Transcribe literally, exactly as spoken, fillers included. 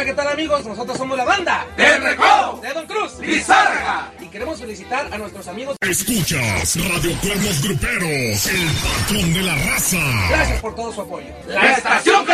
Hola, ¿qué tal, amigos? Nosotros somos la banda ¡El Recodo! de Don Cruz ¡Lizárraga! y queremos felicitar a nuestros amigos. Escuchas Radio Cuernos Gruperos, el patrón de la raza. Gracias por todo su apoyo. ¡La estación que